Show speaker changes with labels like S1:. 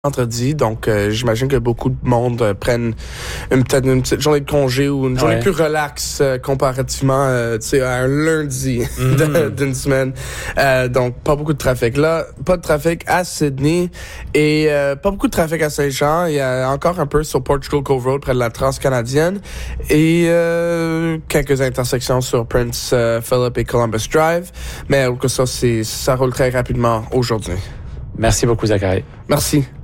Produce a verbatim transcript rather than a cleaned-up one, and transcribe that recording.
S1: vendredi, donc euh, j'imagine que beaucoup de monde euh, prennent une, peut-être une petite journée de congé ou une journée
S2: ouais.
S1: plus relaxe euh, comparativement euh, tu sais, à un lundi mm-hmm. d'une semaine. Euh, donc, pas beaucoup de trafic. Là, pas de trafic à Sydney et euh, pas beaucoup de trafic à Saint-Jean. Il y a encore un peu sur Portugal Cove Road près de la Transcanadienne et euh, quelques intersections sur Prince euh, Philip et Columbus Drive. Mais que ça, c'est, ça roule très rapidement aujourd'hui.
S2: Merci beaucoup, Zachary.
S1: Merci.